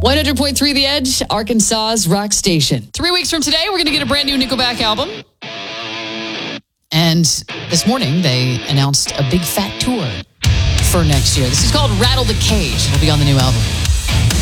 100.3 The Edge, Arkansas's rock station. 3 weeks from today, we're going to get a brand new Nickelback album. And this morning, they announced a big fat tour for next year. This is called Rattle the Cage. It'll be on the new album.